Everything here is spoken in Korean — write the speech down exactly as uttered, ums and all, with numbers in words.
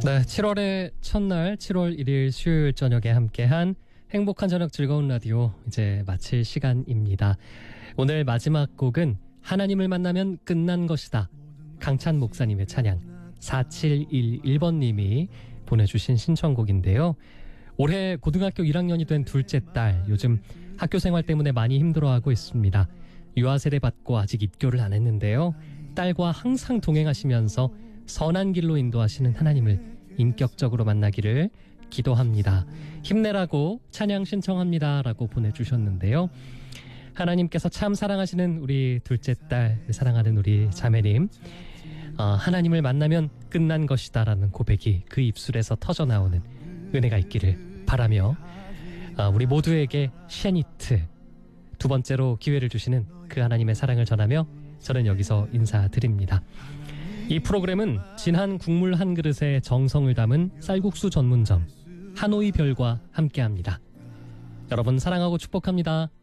네, 칠월의 첫날 칠월 일일 수요일 저녁에 함께한 행복한 저녁 즐거운 라디오 이제 마칠 시간입니다. 오늘 마지막 곡은 하나님을 만나면 끝난 것이다. 강찬 목사님의 찬양 사칠일일 번님이 보내주신 신청곡인데요. 올해 고등학교 일 학년이 된 둘째 딸, 요즘 학교 생활 때문에 많이 힘들어하고 있습니다. 유아세례 받고 아직 입교를 안 했는데요. 딸과 항상 동행하시면서 선한 길로 인도하시는 하나님을 인격적으로 만나기를 기도합니다. 힘내라고 찬양 신청합니다 라고 보내주셨는데요. 하나님께서 참 사랑하시는 우리 둘째 딸, 사랑하는 우리 자매님, 어, 하나님을 만나면 끝난 것이다 라는 고백이 그 입술에서 터져나오는 은혜가 있기를 바라며 어, 우리 모두에게 쉐니트 두 번째로 기회를 주시는 그 하나님의 사랑을 전하며 저는 여기서 인사드립니다. 이 프로그램은 진한 국물 한 그릇에 정성을 담은 쌀국수 전문점 하노이 별과 함께합니다. 여러분 사랑하고 축복합니다.